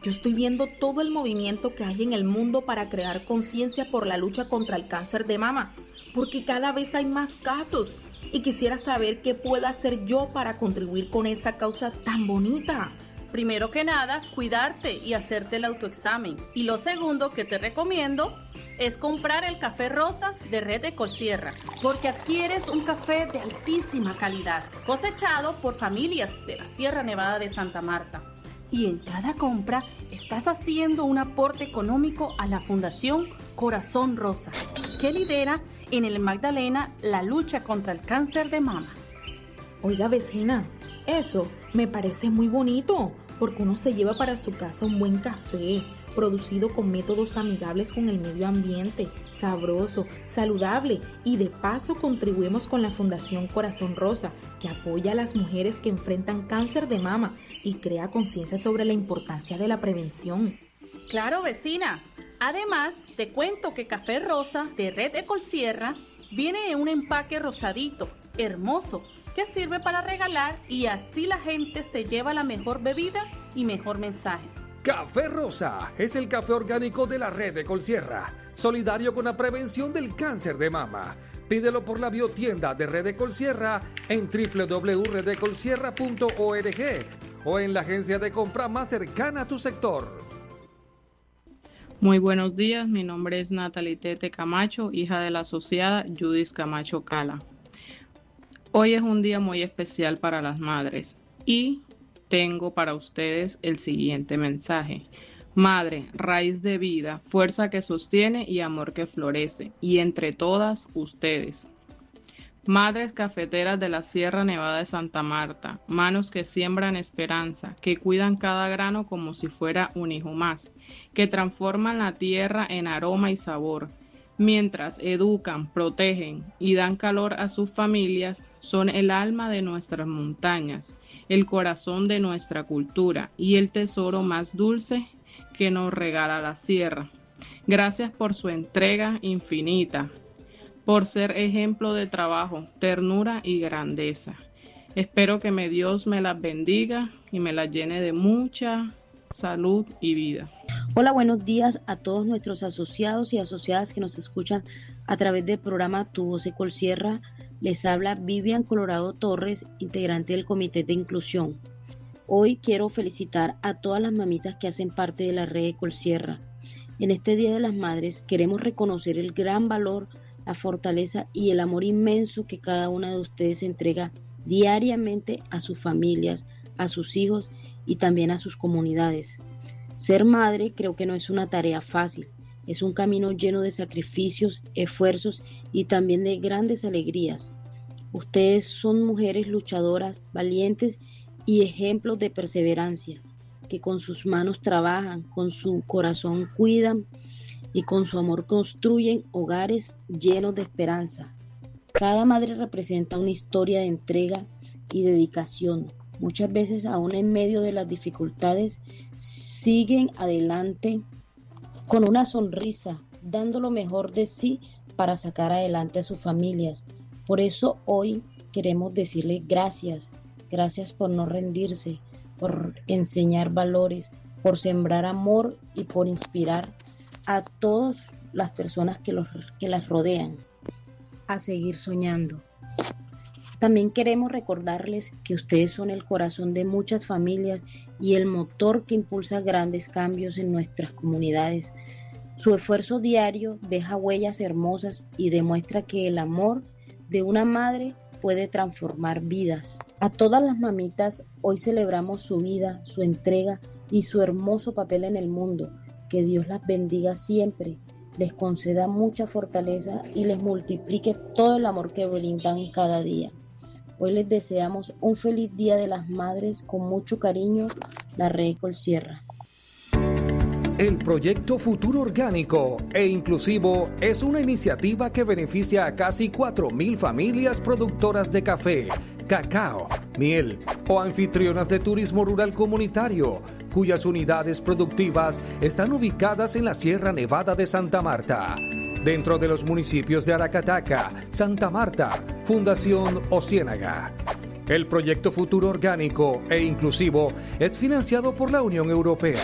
Yo estoy viendo todo el movimiento que hay en el mundo para crear conciencia por la lucha contra el cáncer de mama, porque cada vez hay más casos y quisiera saber qué puedo hacer yo para contribuir con esa causa tan bonita. Primero que nada, cuidarte y hacerte el autoexamen. Y lo segundo que te recomiendo es comprar el café rosa de Red Ecolsierra, porque adquieres un café de altísima calidad, cosechado por familias de la Sierra Nevada de Santa Marta. Y en cada compra estás haciendo un aporte económico a la Fundación Corazón Rosa, que lidera en el Magdalena la lucha contra el cáncer de mama. Oiga, vecina, eso me parece muy bonito, porque uno se lleva para su casa un buen café, producido con métodos amigables con el medio ambiente, sabroso, saludable, y de paso contribuimos con la Fundación Corazón Rosa, que apoya a las mujeres que enfrentan cáncer de mama y crea conciencia sobre la importancia de la prevención. Claro, vecina. Además, te cuento que Café Rosa de Red Ecolsierra viene en un empaque rosadito, hermoso, que sirve para regalar y así la gente se lleva la mejor bebida y mejor mensaje. Café Rosa es el café orgánico de la Red Ecolsierra, solidario con la prevención del cáncer de mama. Pídelo por la biotienda de Red Ecolsierra en www.redecolsierra.org o en la agencia de compra más cercana a tu sector. Muy buenos días, mi nombre es Natalie Tete Camacho, hija de la asociada Judith Camacho Cala. Hoy es un día muy especial para las madres y tengo para ustedes el siguiente mensaje. Madre, raíz de vida, fuerza que sostiene y amor que florece, y entre todas ustedes. Madres cafeteras de la Sierra Nevada de Santa Marta, manos que siembran esperanza, que cuidan cada grano como si fuera un hijo más, que transforman la tierra en aroma y sabor, mientras educan, protegen y dan calor a sus familias, son el alma de nuestras montañas, el corazón de nuestra cultura y el tesoro más dulce que nos regala la sierra. Gracias por su entrega infinita, por ser ejemplo de trabajo, ternura y grandeza. Espero que Dios me las bendiga y me las llene de mucha salud y vida. Hola, buenos días a todos nuestros asociados y asociadas que nos escuchan a través del programa Tu Voz Ecolsierra. Les habla Vivian Colorado Torres, integrante del Comité de Inclusión. Hoy quiero felicitar a todas las mamitas que hacen parte de la red Ecolsierra. En este Día de las Madres queremos reconocer el gran valor, la fortaleza y el amor inmenso que cada una de ustedes entrega diariamente a sus familias, a sus hijos y también a sus comunidades. Ser madre creo que no es una tarea fácil, es un camino lleno de sacrificios, esfuerzos y también de grandes alegrías. Ustedes son mujeres luchadoras, valientes y ejemplos de perseverancia, que con sus manos trabajan, con su corazón cuidan y con su amor construyen hogares llenos de esperanza. Cada madre representa una historia de entrega y dedicación. Muchas veces, aún en medio de las dificultades, siguen adelante con una sonrisa, dando lo mejor de sí para sacar adelante a sus familias. Por eso hoy queremos decirles gracias por no rendirse, por enseñar valores, por sembrar amor y por inspirar a todas las personas que las rodean a seguir soñando. También queremos recordarles que ustedes son el corazón de muchas familias y el motor que impulsa grandes cambios en nuestras comunidades. Su esfuerzo diario deja huellas hermosas y demuestra que el amor de una madre puede transformar vidas. A todas las mamitas hoy celebramos su vida, su entrega y su hermoso papel en el mundo. Que Dios las bendiga siempre, les conceda mucha fortaleza y les multiplique todo el amor que brindan cada día. Hoy les deseamos un feliz Día de las Madres con mucho cariño, la Red Ecolsierra. El proyecto Futuro Orgánico e Inclusivo es una iniciativa que beneficia a casi 4.000 familias productoras de café, cacao, miel o anfitrionas de turismo rural comunitario, cuyas unidades productivas están ubicadas en la Sierra Nevada de Santa Marta, dentro de los municipios de Aracataca, Santa Marta, Fundación o Ciénaga. El proyecto Futuro Orgánico e Inclusivo es financiado por la Unión Europea